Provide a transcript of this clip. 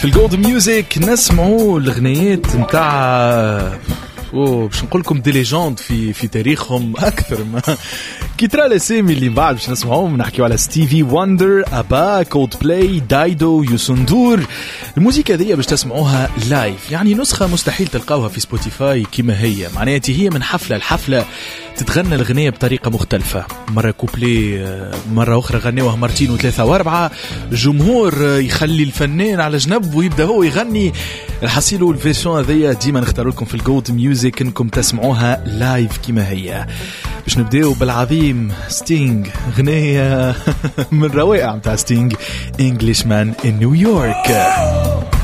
في الجولد ميوزك نسمعوا الغنيات نتاع باش نقول لكم دي ليجوند في تاريخهم اكثر ما كي ترى الاسامي اللي بعد باش نسمعوهم. نحكيو على ستيفي وندر، ابا، كولد بلاي، دايدو، يوسندور. الموسيقى هذه باش تسمعوها لايف، يعني نسخه مستحيل تلقاوها في سبوتيفاي كما هي، معناتها هي من حفله لحفله تتغنى الغنية بطريقة مختلفة، مرة كوبلي، مرة أخرى غنيوها مرتين وثلاثة واربعة، الجمهور يخلي الفنان على جنب ويبدأ هو يغني. الحصيلوا الفيرسيون هذيا ديما نختار لكم في الجولد ميوزك انكم تسمعوها لايف كما هي. باش نبداو بالعظيم ستينج، غنية من روائع متاع ستينج، Englishman in New York.